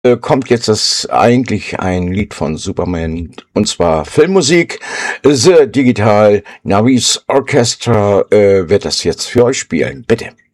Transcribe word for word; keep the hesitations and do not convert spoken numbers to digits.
äh, kommt jetzt das eigentlich ein Lied von Superman, und zwar Filmmusik. The Digital Navis Orchestra äh, wird das jetzt für euch spielen. Bitte.